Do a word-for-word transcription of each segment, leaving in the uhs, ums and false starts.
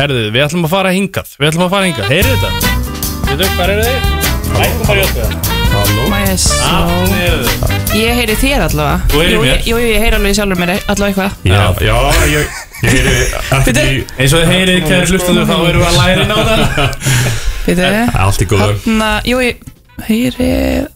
herðu, við ætlum að fara hingað Við ætlum að fara hingað, heyrðu þetta Veitu, hvað eru þið? Lækum bara í öllu Halló Ég heyri þér allavega Þú heyrir mér? Jú, ég heyri alveg sjálfur mér allavega eitthvað Já, já, ég, ég heyri ekkert í Eins og þið heyrið, kæri hlustendur, þá erum við að læra inn á það Veitu Allt í góðum Þarna, jú, ég heyri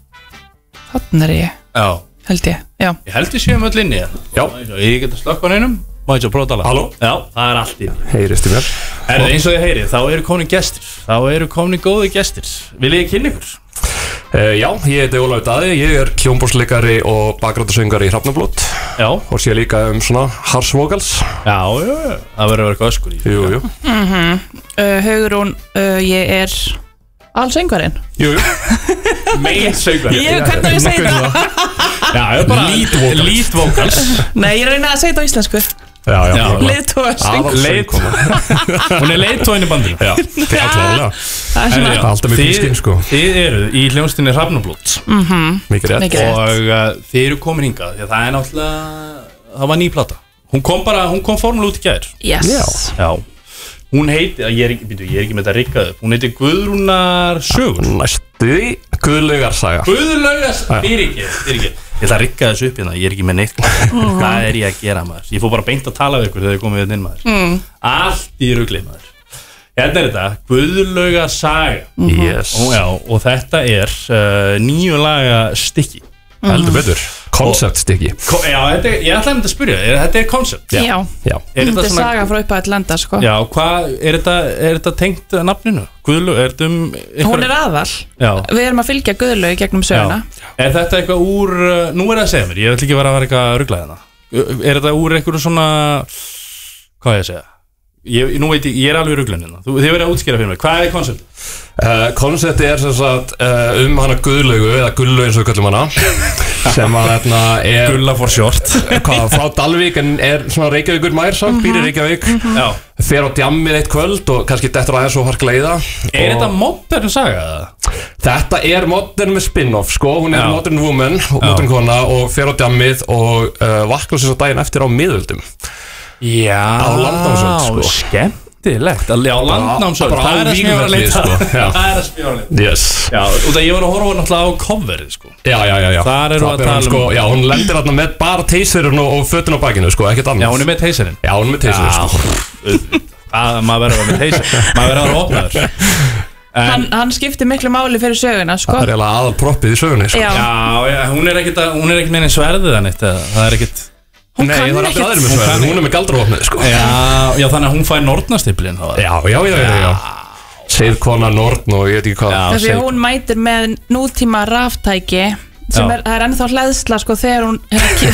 Þarna er ég Já Held ég, já Ég held við séum öll inni Já Ég get að slökka á neinum Má ég svo prófa að tala Halló Já, það er allt inni Heyrist í mér Er eins og þið heyrið, þá eru komin gestir Þá eru komin góði gestir Viljið ég kynna ykkur? Uh, já, ég heiti Ólafur Daði, ég er hljómborðsleikari og bakgráttasöngari í Hrafnablót. Já. Og sé líka um svona harsh vocals. Já, já, já, það verður að vera eitthvað öskur í. Jú, jú. Mhm. Uh, Hugrún, uh, ég er allsöngvarinn. Jú, jú. Main söngvari. Ég, hvernig ég segi það? Já, ég er bara lead vocals. Lead vocals. Nei, ég reyna að segja þetta á íslensku. Já, já. Leiðtóa söng. Leiðtóa. Hún er leiðtóin í bandinu. Já, það er klálega. Það er svona. Alltaf með fískinn, sko. Þið eru í hljómsveitinni Hrafnablót. Mhm. Mikið rétt. Mikið rétt. Og uh, þið eru komin hingað. Því að það er náttúrulega, það var ný plata. Hún kom bara, hún kom formulega út í gær. Yes. Já. Já. Hún heiti, ég er ekki, býtu, ég er ekki með þetta riggað upp. Hún heiti Guðrúnar sögur. Næstuði, Guðlaugar saga. Guðlaugar saga. Fyrir ekki, fyrir ekki. Ég ætla að rigga þessu upp hérna, ég er ekki með neitt. Hvað er ég að gera, maður? Ég fór bara beint að tala við ykkur þegar ég komið við inn, maður. Mm. Allt í rugli, maður. Hérna er þetta, Guðlaugar saga. Yes. Og, já, og þetta er uh, níu laga stykki. Heldur betur. Concept stykki. Ko já, þetta er, ég ætlaði að mynda að spyrja, er, þetta er concept. Já. Já. Er Þetta er svona- saga frá upphæð til enda, sko. Já, hvað, er þetta, er þetta tengt nafninu? Guðlaug, er þetta um... Eitthvað... Hún er aðal. Já. Við erum að fylgja Guðlaug gegnum söguna. Já. Er þetta eitthvað úr, uh, nú er það að segja mér, ég ætla ekki að vera að vera eitthvað ruglað hérna. Er þetta úr einhverju svona, hvað er ég að segja? Ég, nú veit ég, ég er alveg ruglað hérna. Þið verður að útskýra fyrir mig, hvað er koncept? Uh, Koncepti er sem sagt uh, um hana Guðlaugu, eða Gullu eins og við kallum hana, sem að hérna er... Gulla for short. Hvað, frá Dalvík en er svona Reykjavíkur mær samt, býr í Reykjavík. Já. Fer á djammið eitt kvöld og kannski dettur aðeins og harklega í það. Er þetta modern saga? Þetta er modern með spin-off, sko, hún er Já. modern woman, modern kona og fer á djammið og uh, vaknar sér svo daginn eftir á miðöldum. Já. Á Landnámsöld, sko. Skemmtilegt. Já, Landnámsöld, bara á það er að sem ég var að leita. Vígvelli, sko. Já. Það er að sem ég var að leita. Yes. Já, og það ég var að horfa náttúrulega á coverið, sko. Já, já, já, já. Þar erum við að er tala hún, um- sko, já, hún lendir þarna með bara teiserinn og, og fötin á bakinu, sko, ekkert annað. Já, hún er með teiserinn. Já, hún er með teiserinn, sko. Það, maður verður að vera með teiser. Maður verður að vera opnaður. Hann, hann skiptir miklu máli fyrir söguna, sko. Það er eiginlega aðal proppið í sögunni, sko. Já. Já, já, hún er ekkert að- hún er ekkert með einn sverðið hann eitt, eða það er ekkert. Hún Nei, kann það er allir ekkert- aðrir með sverðin, hún er með galdravopnið, sko. Já, já, þannig að hún fær nornastiplin þá. Já, já, já, já, já. Seiðkona, norn og ég veit ekki hvað. Já. Þessi seg- hún mætir með nútíma raftæki sem Já. er, það er ennþá hlæðsla, sko, þegar hún er ekki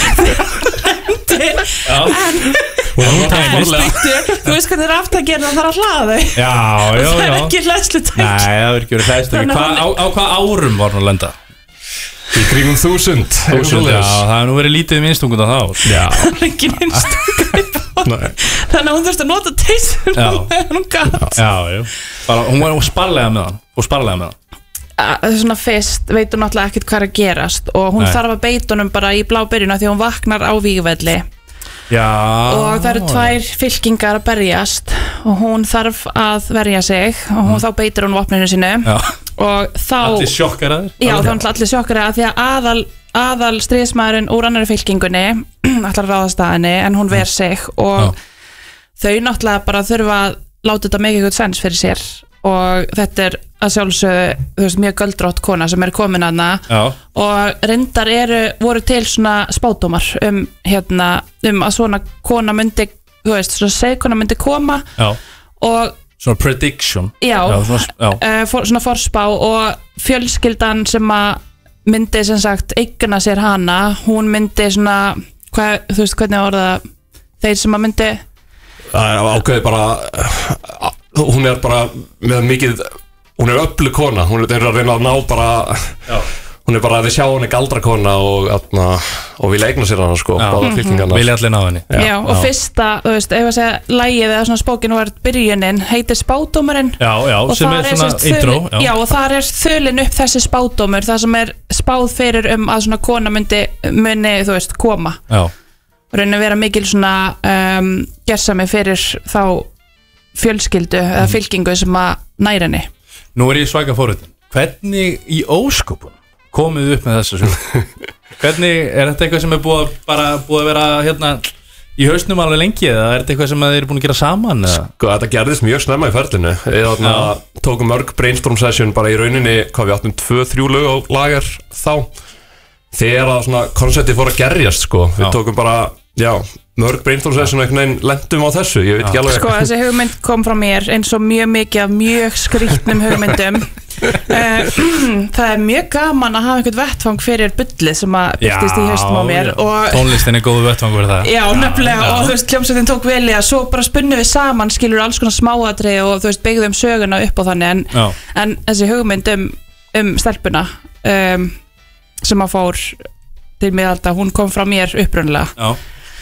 Já. Hún er tæmist. Þú veist hvernig raftæki er, það þarf að hlaða þau. Já, já, Það er já. ekki hlæðslutæki. Nei, það verður ekki verið hlæðstöki. Þannig að Hva, hún- á, á hvað árum var hún að lenda? Í kringum þúsund. Þúsund, já, það hefur nú verið lítið minnstungund að þá. Já. Það er ekki einstaklega. Nei. Þannig að hún þurfti að nota teysur Já. meðan hún gat. Já, já. Bara, hún var sparlega með hann. Og sparlega með hann. Það er svona fyrst, veit hún náttúrulega ekkert hvað er að gerast og hún Nei. þarf að beita honum bara í blábyrjuna því hún vaknar á Vígvelli Já. og það eru tvær fylkingar að berjast og hún þarf að verja sig og hún, þá beitir hún vopninu sínu Já. og þá Allir sjokkar að þér. já, þá er allir sjokkar að því að aðal, aðal stríðsmaðurinn úr annari fylkingunni ætlar að ráðast að henni en hún ver sig og Já. þau náttúrulega bara þurfa að láta þetta make good sense fyrir sér og þetta er að sjálfsögðu þú veist, mjög göldrótt kona sem er komin hana Já. og reyndar eru, voru til svona spádómar um, hérna, um að svona kona myndi, þú veist, svona segkona myndi koma Já. og Svona prediction. já, Já, svona, já. uh, for, svona forspá og fjölskyldan sem að myndi sem sagt eigna sér hana, hún myndi svona, hvað, þú veist hvernig orða þeir sem að myndi Það er ákveðið bara, hún er bara með mikið, hún er öflug kona, hún er að reyna að ná bara, Já. hún er bara að þið sjá henni galdrakona og, atna, og vilja eigna sér hana, sko, báða fylkingarnar. Vilja allir ná henni. já, og fyrsta, þú veist, ef að segja lægið eða svona spókin var byrjunin heitir spádómurinn Já, já, og sem þar er svona sem sagt intro. þulin, já, og þar er þulin upp þessi spádómur það sem er spáð fyrir um að svona kona myndi, muni, þú veist, koma Já. og reyna að vera mikil svona um, gersami fyrir þá fjölskyldu eða fylkingu sem að næra henni. Nú er ég svaka fóruðin. Hvernig í óskupun komið upp með þessu sögu? Hvernig, er þetta eitthvað sem er búið að, bara búið að vera hérna í hausnum alveg lengi eða er þetta eitthvað sem þið eru búin að gera saman? Eða? Sko, þetta gerðist mjög snemma í ferlinu. Ég tókum mörg brainstorm session bara í rauninni, hvað við áttum tvö, þrjú lög á lager þá. Þegar að svona konceptið fór að gerjast, sko. Við já. tókum bara, já, mörg brainstorm session einhvern veginn lendum á þessu, ég veit já. ekki alveg. Sko, þessi hugmynd kom frá mér eins og mjög mikið af mjög skrýtnum hugmyndum. Það er mjög gaman að hafa einhvern vettfang fyrir bullið sem að byrtist í haustum á mér og tónlistin er góðu vettfang fyrir það. Já, nefnilega, já. Og þú veist, hljómsveitin tók vel í að svo bara spunnum við saman, skilur alls konar smáatriði og þú veist, byggðum söguna upp á þannig en, en þessi hugmynd um, um stelpuna um, sem að fór til miðalda, hún kom frá mér upprunalega. Já.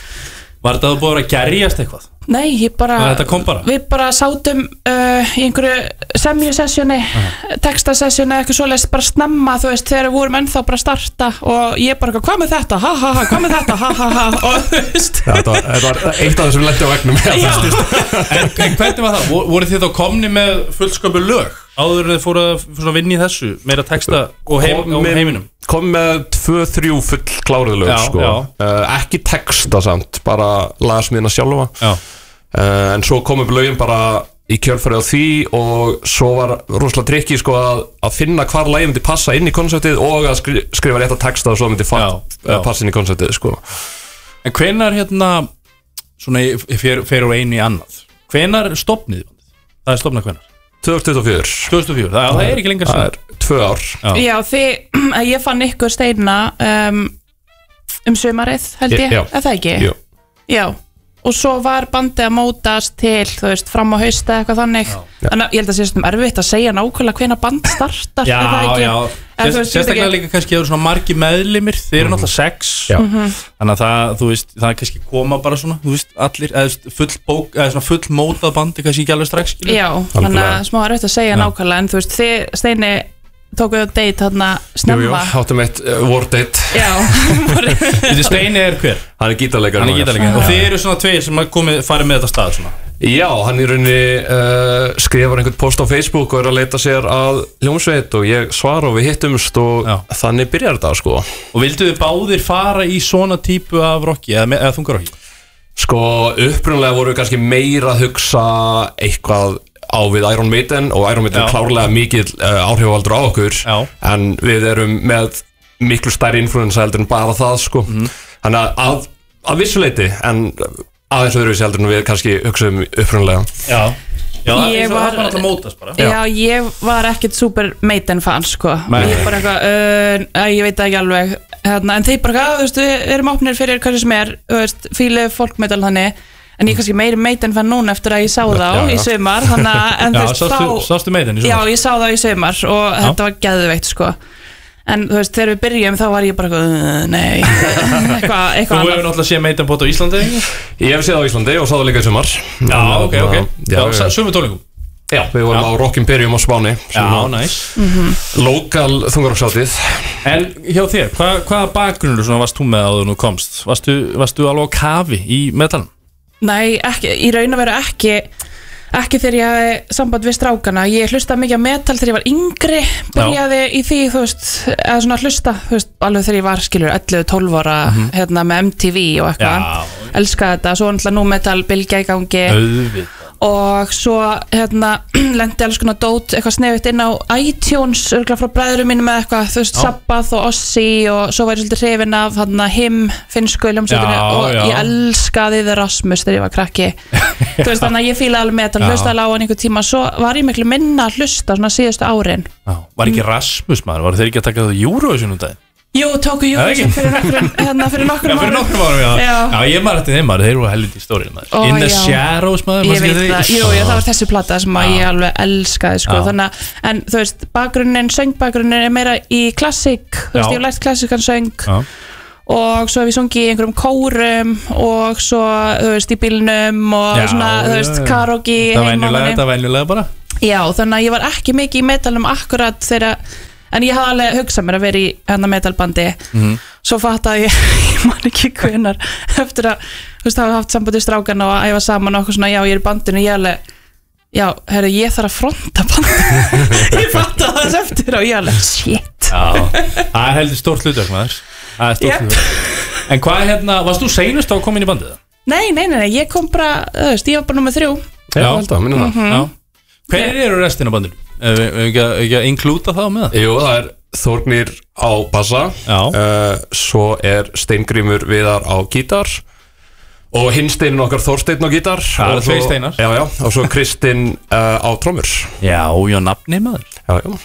Var þetta búið að gerjast eitthvað? Nei, ég bara, bara við bara sátum uh, í einhverju semjusessjoni, uh-huh. textasessjoni eitthvað svoleiðis bara snemma, þú veist, þegar við vorum ennþá bara að starta og ég bara, hvað með þetta, ha ha ha, hvað með þetta, ha ha ha og þú veist ja, Þetta var, var eitt af þessum lendi á vegnum en, en hvernig var það? Voru þið þá komni með fullsköpu lög? Áður þið fóru að vinna í þessu, meira texta og, heim, og heiminum? Kom með tvö, þrjú full kláruð lög, já, sko já. Uh, ekki texta samt, bara lagasmiðna sjálfa uh, en svo kom upp lögin bara í kjölfarið á því og svo var rosalega trikki sko að, að finna hvar lagi myndi passa inn í konceptið og að skri, skrifa rétt að texta og svo myndi fa- já, já. passa inn í konceptið sko. En hvenær hérna svona fer, fer úr einu í annað hvenær stofnið þið? Það er stofnað hvenær? tvö þúsund tuttugu og fjögur tvö þúsund tuttugu og fjögur, það, það er ekki lengur það er tvö ár Já, já því að ég fann ykkur steina um, um sumarið held ég, já. Er það ekki? Jú. Já, og svo var bandið að mótast til, þú veist, fram á hausta eitthvað þannig já. Þannig að ég held að það sé svona erfitt að segja nákvæmlega hvenær band startar Já, já, Sérst, sérstaklega líka kannski að það eru svona margi meðlimir þeir eru mm. náttúrulega sex mm-hmm. þannig að það, þú veist, það er kannski koma bara svona, þú veist, allir, eða full bók eða svona full mótað bandi kannski ekki alveg strax skilur. Já, þannig að smá er auðvitað að segja já. nákvæmlega en þú veist, þið, Steini tókuðu á date þarna snemma Jú, jú, áttum eitt uh, war date Já Þetta Steini er hver? Hann er gítarleikari Hann er gítarleikari og þið eru svona tveir sem komið, farið með þetta stað svona Já, hann í rauninni uh, skrifar einhvern post á Facebook og er að leita sér að hljómsveit og ég svara og við hittumst og já. Þannig byrjar þetta sko Og vildu þið báðir fara í svona típu af rocki eða, eða þungar rocki? Sko, upprunalega voru við kannski meira að hugsa eitthvað á við Iron Maiden og Iron Maiden er klárlega mikil uh, áhrifavaldur á okkur já. En við erum með miklu stærri influensa heldur en bara það sko mm. Þannig að, að, að vissuleiti en aðeins öðruvísi heldur en við kannski hugsaðum upprunalega Já, já ég var, var, var mótast bara Já, ég var ekkert super Maiden fan sko Ég bara eitthvað, uh, ég veit ekki alveg hérna, en þeir bara, þú veist, við erum opnir fyrir hvað sem er, þú veist, fílið folkmetal þannig En ég kannski meiri Maiden fan núna eftir að ég sá þá já, já. í sumar Þannig að, en já, þú veist, sástu, þá sástu Maiden í sumar? Já, ég sá þá í sumar og já. Þetta var geðveikt sko En þú veist, þegar við byrjum þá var ég bara uh, nei, eitthvað eitthva Þú hefur náttúrulega séð Maiden bótt á Íslandi? Ég hef séð á Íslandi og sá það líka í sumar Já, ok, ok Já, já sömu tólingum Já, við vorum já. á Rock Imperium á Spáni Já, næs mm-hmm. Lokal þungarokksátið En hjá þér, hva, hvaða bakgrunnur svona varst þú með áður nú komst? Varstu, varstu alveg á kafi í metalum? Nei, ekki, í raun að vera ekki ekki þegar ég hafði samband við strákana ég hlustaði mikið á metal þegar ég var yngri byrjaði já. Í því, þú veist eða svona hlusta, þú veist, alveg þegar ég var skilur ellefu tólf ára, mm-hmm. hérna með M T V og eitthvað, elskaði þetta svo náttúrulega nú metal bylgja í gangi auðvitað og svo hérna lendi alls konar dót eitthvað snefitt inn á iTunes örgulega frá bræðurum mínum með eitthvað þú veist, já. Sabbath og Ozzy og svo var ég svolítið hrifin af þarna Him, finnsku hljómsveitinni og já. Ég elskaði The Rasmus þegar ég var krakki þú veist, þannig að ég fílaði alveg metal hlustaði alveg á hann einhver tíma svo var ég miklu minna að hlusta svona síðustu árin já. Var ekki Rasmus maður, var þeir ekki að taka það Eurovision um daginn? Jú, tóku Eurovision fyrir nokkrum hérna fyrir nokkrum árum. Já, fyrir nokkrum árum, já. Já, já ég maður eftir þeim maður, þeir voru helviti stórir maður. Ó, In the já. Shadows maður, ég veit það, jú, já, það var þessi plata sem að ég alveg elskaði, sko, þannig að, en þú veist, bakgrunnin, söngbakgrunnin er meira í klassík, þú veist, ég hef lært klassíkan söng já. Og svo hef ég sungið í einhverjum kórum og svo, þú veist, í bílnum og já, svona, þú veist, karaoke heima. Það var venjulega bara. Já, þannig að ég var ekki mikið í metalum akkurat þegar En ég hafði alveg hugsað mér að vera í hérna metalbandi mm-hmm. Svo fattaði ég, ég man ekki hvenar Eftir að, þú veist, hafa haft sambandi strákan og að æfa saman og okkur svona Já, ég er í bandinu, ég alveg já, herru, ég þarf að fronta band ég fatt að það eftir og ég alveg, shit Já, það er heldur stórt hlutverk maður Það er stórt Yep. hlutverk En hvað hérna, varst þú seinust á að koma inn í bandið? Nei, nei, nei, nei, ég kom bara, þú veist, ég var bara nummer þrjú Já, held að, minna það Já Hvernig eru restin af bandinu? Ef við ef við ekki að- ekki að inklúta það með það? Jú, það er Þórgnýr á bassa Já. uh, Svo er Steingrímur Viðar á gítar Og hinn steinin okkar Þórsteinn á gítar Það eru Og svo- tveir Steinar. Já, já, og svo Kristinn uh, á trommur Já, já, nafni maður Já, já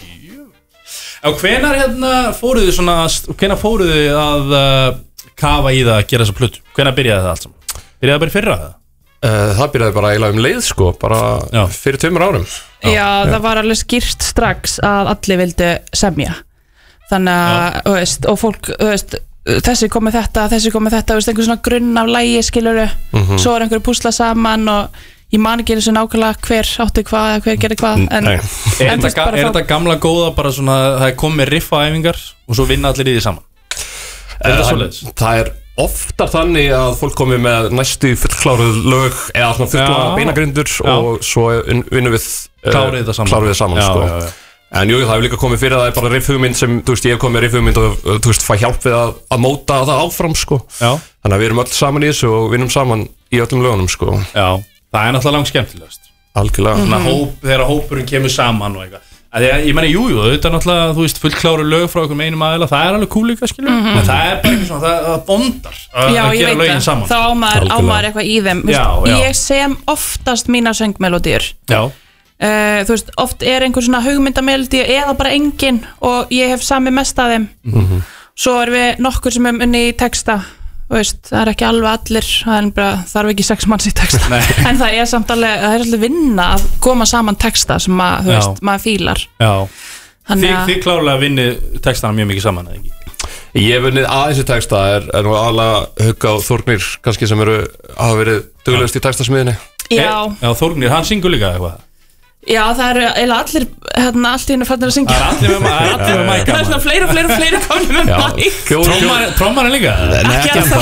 Og hvenar hérna fóruðu svona Hvenar fóruðu að uh, kafa í það að gera þessa plötu? Hvenar byrjaði það allt saman? Byrjaði það bara í fyrra það? uh, Það byrjaði bara eiginlega um leið sko Bara Já. fyrir tveimur árum Já, það var alveg skýrt strax að allir vildu semja Þannig að, þú veist, og fólk, þú veist þessi kom með þetta, þessi kom með þetta þú veist, einhver svona grunn af lægi, skiluru svo er einhverju púsla saman og ég man ekki þessu nákvæmlega hver átti hvað eða hver gerði hvað en, Nei. Er en þetta, þú veist, ga- bara er frá- þetta gamla góða bara svona Það er komið riffaæfingar og svo vinna allir í því saman Er þetta Eh, svoleiðis? Það er oftar þannig að fólk komi með næstu fullkláruð lög eða svona fullkláruð Já. beinagrindur Já. og svo vin- vinnum við eh, Klárið þetta saman. klárið þetta saman Já, sko. já, já. En jú, það hefur líka komið fyrir að það er bara riffhugmynd sem, þú veist, ég hef komið með riffhugmynd og uh, þú veist, fæ hjálp við að, að móta það áfram sko. Já, Þannig að við erum öll saman í þessu og vinnum saman í öllum lögunum sko. já, það er náttúrulega langt skemmtilegast Algjörlega Svona hóp, þegar hópurinn kemur saman og eitthvað Að því að, Ég meni, jú, jú, þetta er náttúrulega, þú veist, fullkláru lög frá okkur með einum aðeila, það er alveg cool líka, skilur En það er bara eitthvað svona, það, það bondar að, Já, að ég gera veit lögin það, saman þá á maður, á Algjörlega. maður eitthvað í þeim Þú Já, veist, já. Ég sem oftast mína söngmelodíur Já, uh, Þú veist, oft er einhver svona hugmyndamelodíu eða bara engin og ég hef sami mest af þeim Svo erum við nokkur sem um unni í texta Þú veist, það er ekki alveg allir það er bara, þarf ekki sex manns í texta Nei. en það er samt alveg, það er alltaf vinna að koma saman texta sem að, þú Já. veist, maður fílar já Þannig Þið, að, þið klárlega vinnið textana mjög mikið saman, eða ekki? Ég hef vunnið aðeins í texta er, er nú aðalega Hugga og Þórgnýr kannski sem eru, hafa verið duglegust í textasmiðinni já, Já, Þórgnýr, hann syngur líka eitthvað já, það eru eiginlega allir, hérna, allt í hennu fannir að syngja Það er allir með, það er allir með Það mæka er svona fleiri og fleiri og fleiri komin með mæk Fjóri- Trommarinn líka? Nei, ekki ennþá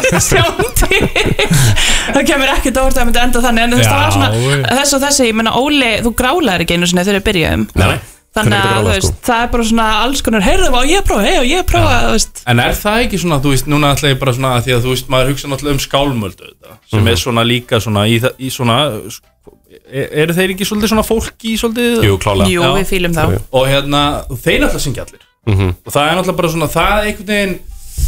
Sjáum til Það kemur ekkert óvart að það myndi enda þannig En þú veist, Já, það var svona, oj. þess og þessi Ég meina, Óli, þú grálaðir ekki einu sinni þegar við byrjuðum Nei, Þannig að, þú veist, það er bara svona alls konar Heyrðu, og ég prófa, hei, og ég prófa, þú veist En er það ekki svona, þú veist, núna ætla ég bara svona að Því að þú veist, maður hugsa náttúrulega um skálmöldu þetta, Sem er svona líka svona í, þa- í svona e- Eru þeir ekki svolítið svona fólki í svolítið Jú, klálega Jú, Já. við fýlum þá Jú. Og hérna, og þeir náttúrulega syngja allir Mhm. Og það er náttúrulega bara svona, það er einhvern veginn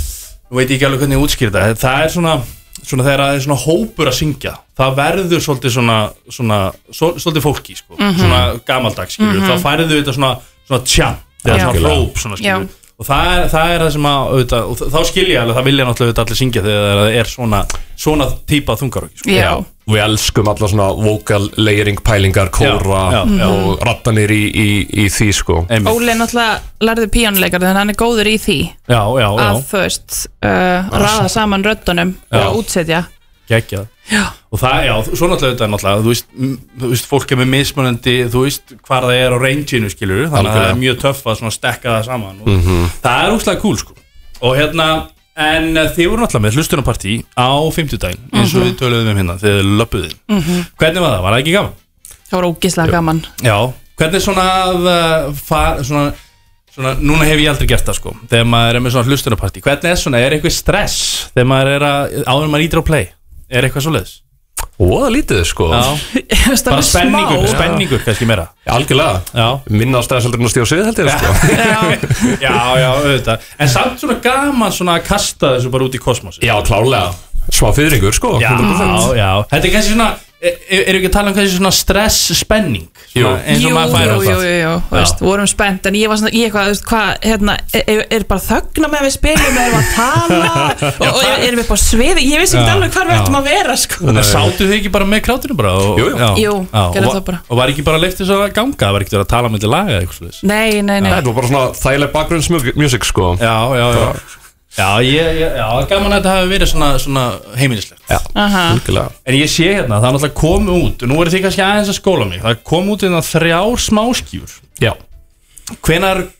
Nú veit ég ekki alveg hvernig ég útskýr þetta Það er svona, svona þegar það er svona hópur að syngja Það verður svolítið svona, svona svo- Svolítið fólki, sko, svona gamaldags skilur, Þá færðu þetta svona, svona tjam Það er Já. svona hróp, svona skilur Já. Og það er, það er það sem að, auðvitað, og þá skil ég alveg, það vilja náttúrulega auðvitað allir syngja þegar það er svona, svona típa þungarokki, sko. Já, Við elskum alla svona vocal layering pælingar, kóra Já, já, já. og rattanir í, í, í því sko Einmitt. Óli náttúrulega lærði píjónuleikar Þannig að hann er góður í því Já, já, já, Að, þú veist, uh, raða saman röddunum Já. Og útsetja geggjað. Já, Og það, já, svo náttúrulega auðvitað, náttúrulega, þú veist, m- þú veist, fólk er með mismunandi, þú veist, hvar það er á rangeinu, skilur, þannig að það Algjörlega. er mjög töff að svona stekka það saman. Og það er úrslega cool, sko. Og hérna, en eh, þið voru náttúrulega með hlustunarpartí á fimmtudaginn, eins og við töluðum um hérna, þegar þið löpuðið. Hvernig var það? Var það ekki gaman? það var ógislega gaman Já, hvernig svona að uh, far, svona, svona, núna hef ég aldrei gert það sko þegar maður er með svona hlustunarpartí, hvernig er svona, er eitthvað stress þegar maður er að, áður en maður ítir á play er eitthvað svo leiðis? Og það lítið sko Já, bara Bara spenningur, spenningur kannski meira Algjörlega Já, Minna stressaldurinn að stíða svið held ég sko Já, já, já, auðvitað en samt svona gaman svona að kasta þessu bara út í kosmosi Já, klárlega Smá fyrringur sko já, hundra prósent. já, þetta er kannski svona er, er ekki að tala um kannski svona stress spenning Jú. svona, eins jú, og maður fær jú, á jú, það jú, jú, þú veist, vorum spennt en ég var svona, ég eitthvað, þú veist, hvað, hérna er, er bara þögna með við spilum erum við að tala og, og er- erum við upp á sviði ég vissi ekki Já, alveg hvar við já. ættum að vera sko. Þannig að sátu þið ekki bara með krátinu bara og, Jú, jú. já, Jú, já, gerðu og, það bara. og var ekki bara leift þess að ganga það var ekki verið að tala með til laga eða eitthvað svoleiðis. Nei, nei, nei, Þetta var bara svona þægileg bakgrunnsmusic sko Já, já, já Já, ég, ég, já, gaman að þetta hafi verið svona, svona heimilislegt Já, aha, algjörlega En ég sé hérna, það er náttúrulega komið út og nú eru þið kannski aðeins að skóla mig það er komið út hérna þrjár smáskjúr Já Hvenær